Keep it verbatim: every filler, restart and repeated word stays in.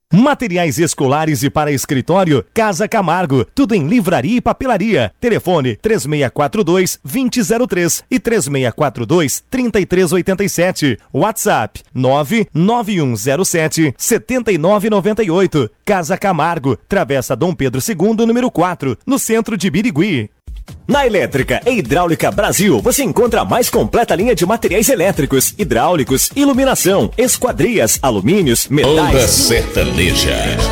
Materiais escolares e para escritório, Casa Camargo. Tudo em livraria e papelaria. Telefone três seis quatro dois, dois zero zero três e três seis quatro dois, três três oito sete. WhatsApp nove nove um zero sete, sete nove nove oito. Casa Camargo, Travessa Dom Pedro segundo, número quatro, no centro de Birigui. Na Elétrica e Hidráulica Brasil, você encontra a mais completa linha de materiais elétricos, hidráulicos, iluminação, esquadrias, alumínios, metais. Onda sertaneja.